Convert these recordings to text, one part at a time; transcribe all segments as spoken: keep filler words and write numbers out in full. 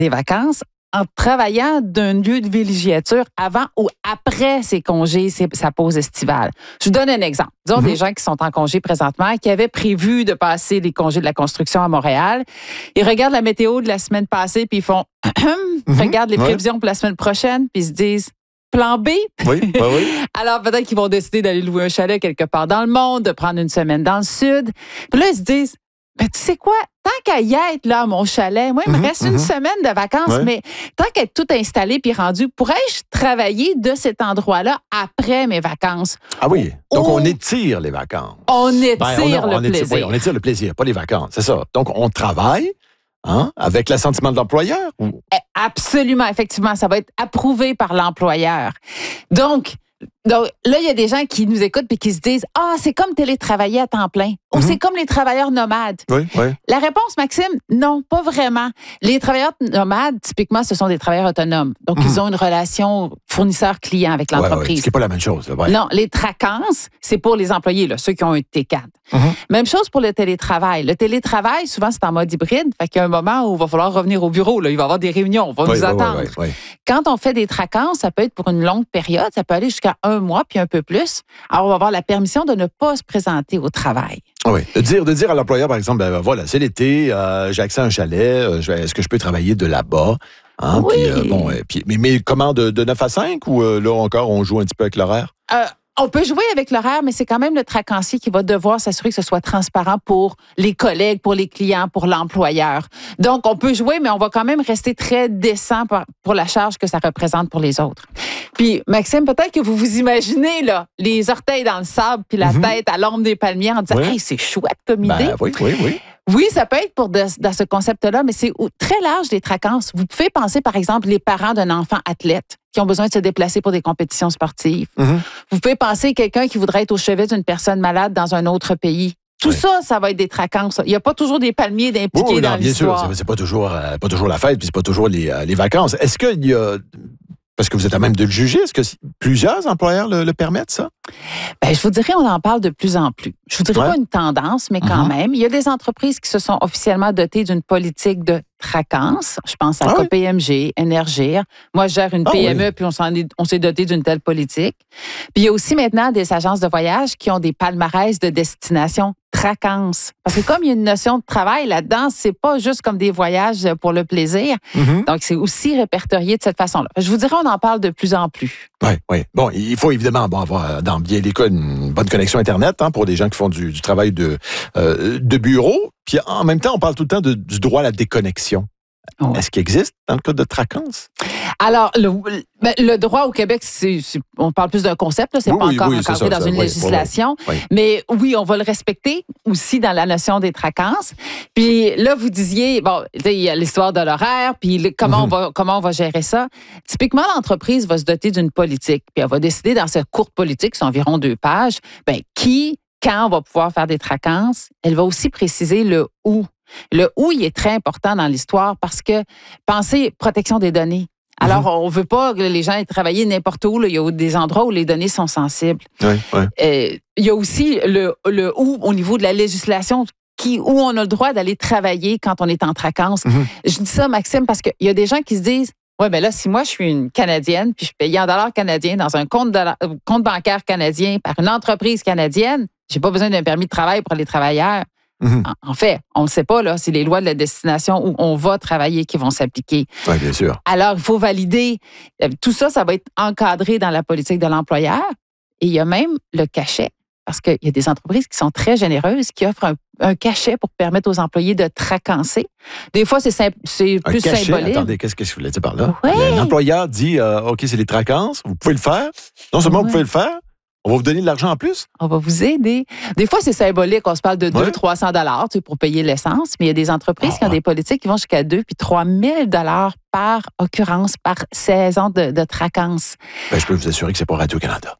des vacances en travaillant d'un lieu de villégiature avant ou après ses congés, ses, sa pause estivale. Je vous donne un exemple. Disons mm-hmm. des gens qui sont en congé présentement, qui avaient prévu de passer les congés de la construction à Montréal. Ils regardent la météo de la semaine passée, puis ils font mm-hmm. regardent les prévisions ouais. pour la semaine prochaine, puis ils se disent plan B. Oui, oui, oui. Alors peut-être qu'ils vont décider d'aller louer un chalet quelque part dans le monde, de prendre une semaine dans le sud. Puis là, ils se disent ben, tu sais quoi? Tant qu'à y être, là, à mon chalet, moi, il me mm-hmm, reste mm-hmm. une semaine de vacances, ouais. mais tant qu'à être tout installé puis rendu, pourrais-je travailler de cet endroit-là après mes vacances? Ah oui. Donc, Ou... on étire les vacances. On étire ben, on, le on plaisir. Étire, oui, on étire le plaisir, pas les vacances. C'est ça. Donc, on travaille hein, avec l'assentiment de l'employeur? Ou... Absolument, effectivement. Ça va être approuvé par l'employeur. Donc, Donc, là, il y a des gens qui nous écoutent et qui se disent « Ah, c'est comme télétravailler à temps plein. » Ou mm-hmm. « C'est comme les travailleurs nomades. » Oui, oui. La réponse, Maxime, non, pas vraiment. Les travailleurs nomades, typiquement, ce sont des travailleurs autonomes. Donc, mm-hmm. ils ont une relation fournisseur-client avec l'entreprise. Ouais, ouais, ce qui n'est pas la même chose. Là, ouais. Non, les tracances, c'est pour les employés, là, ceux qui ont un T quatre. Mm-hmm. Même chose pour le télétravail. Le télétravail, souvent, c'est en mode hybride. Fait qu'il y a un moment où il va falloir revenir au bureau. Là. Il va y avoir des réunions, on va oui, nous oui, attendre. Oui, oui, oui. Quand on fait des tracances, ça peut être pour une longue période. Ça peut aller jusqu'à un mois puis un peu plus. Alors, on va avoir la permission de ne pas se présenter au travail. Oui, de dire, de dire à l'employeur, par exemple, ben, voilà, c'est l'été, euh, j'ai accès à un chalet, euh, est-ce que je peux travailler de là-bas? Hein? Oui. Puis, euh, bon, et puis, mais, mais comment, de, de neuf à cinq ou euh, là encore, on joue un petit peu avec l'horaire? Euh, On peut jouer avec l'horaire, mais c'est quand même le tracancier qui va devoir s'assurer que ce soit transparent pour les collègues, pour les clients, pour l'employeur. Donc, on peut jouer, mais on va quand même rester très décent pour la charge que ça représente pour les autres. Puis, Maxime, peut-être que vous vous imaginez là, les orteils dans le sable puis la mm-hmm. tête à l'ombre des palmiers en disant oui. « Hey, c'est chouette comme idée. Ben, » Oui, oui, oui. Oui, ça peut être pour de, dans ce concept-là, mais c'est très large, les tracances. Vous pouvez penser, par exemple, les parents d'un enfant athlète qui ont besoin de se déplacer pour des compétitions sportives. Mm-hmm. Vous pouvez penser quelqu'un qui voudrait être au chevet d'une personne malade dans un autre pays. Tout oui. ça, ça va être des tracances. Il n'y a pas toujours des palmiers d'impliqués oh, dans non, l'histoire. Bien sûr, c'est, c'est pas toujours, euh, pas toujours la fête, puis c'est pas toujours les, euh, les vacances. Est-ce qu'il y a... Parce que vous êtes à même de le juger. Est-ce que plusieurs employeurs le, le permettent, ça? Bien, je vous dirais, on en parle de plus en plus. Je vous dirais ouais. pas une tendance, mais quand mm-hmm. même. Il y a des entreprises qui se sont officiellement dotées d'une politique de tracances. Je pense à ah, K P M G, oui. Énergir. Moi, je gère une ah, P M E, oui. puis on, s'en est, on s'est doté d'une telle politique. Puis il y a aussi maintenant des agences de voyage qui ont des palmarès de destination tracances. Parce que comme il y a une notion de travail là-dedans, c'est pas juste comme des voyages pour le plaisir. Mm-hmm. Donc, c'est aussi répertorié de cette façon-là. Je vous dirais, on en parle de plus en plus. Oui, oui. Bon, il faut évidemment bon, avoir dans bien des cas une bonne connexion Internet hein, pour des gens qui font du, du travail de, euh, de bureau. Puis en même temps, on parle tout le temps de, du droit à la déconnexion. Oh. Est-ce qu'il existe dans le cas de tracances? Alors, le, le droit au Québec, c'est, c'est, on parle plus d'un concept, là, c'est oui, pas oui, encore oui, encadré ça, dans ça, une oui, législation. Oui, oui. Mais oui, on va le respecter aussi dans la notion des tracances. Puis là, vous disiez, bon, il y a l'histoire de l'horaire, puis le, comment, mm-hmm. on va, comment on va gérer ça. Typiquement, l'entreprise va se doter d'une politique, puis elle va décider dans cette courte politique, c'est environ deux pages, ben qui, quand on va pouvoir faire des tracances. Elle va aussi préciser le où. Le où, il est très important dans l'histoire parce que, pensez, protection des données. Alors, mm-hmm. on ne veut pas que les gens aient travaillé n'importe où. Là. Il y a des endroits où les données sont sensibles. Oui, oui. Euh, il y a aussi le, le où au niveau de la législation, qui, où on a le droit d'aller travailler quand on est en tracances. Mm-hmm. Je dis ça, Maxime, parce qu'il y a des gens qui se disent oui, bien là, si moi, je suis une Canadienne, puis je paye en dollars canadiens dans un compte, dollar, compte bancaire canadien par une entreprise canadienne, j'ai pas besoin d'un permis de travail pour les travailleurs. Mm-hmm. En, en fait, on ne sait pas, là, c'est les lois de la destination où on va travailler qui vont s'appliquer. Oui, bien sûr. Alors, il faut valider. Tout ça, ça va être encadré dans la politique de l'employeur. Et il y a même le cachet. Parce qu'il y a des entreprises qui sont très généreuses, qui offrent un, un cachet pour permettre aux employés de tracancer. Des fois, c'est, simple, c'est un plus cachet, symbolique. Attendez, qu'est-ce que je voulais dire par là? Oui. L'employeur dit, euh, OK, c'est les tracances, vous pouvez le faire. Non seulement oui. vous pouvez le faire, on va vous donner de l'argent en plus. On va vous aider. Des fois, c'est symbolique. On se parle de deux cents à trois cents dollars tu sais, pour payer l'essence. Mais il y a des entreprises ah, qui ont des politiques qui vont jusqu'à deux puis trois mille dollars par occurrence, par saison de, de tracances. Ben, je peux vous assurer que c'est pas Radio-Canada.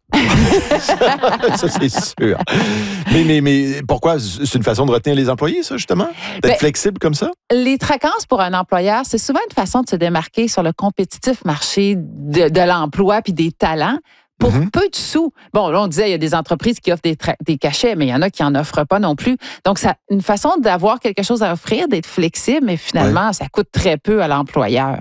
Ça, c'est sûr. Mais, mais, mais pourquoi? C'est une façon de retenir les employés, ça, justement? D'être ben, flexible comme ça? Les tracances pour un employeur, c'est souvent une façon de se démarquer sur le compétitif marché de, de l'emploi puis des talents. pour mm-hmm. peu de sous. Bon, là, on disait, il y a des entreprises qui offrent des, tra- des cachets, mais il y en a qui n'en offrent pas non plus. Donc, c'est une façon d'avoir quelque chose à offrir, d'être flexible, mais finalement, oui. ça coûte très peu à l'employeur.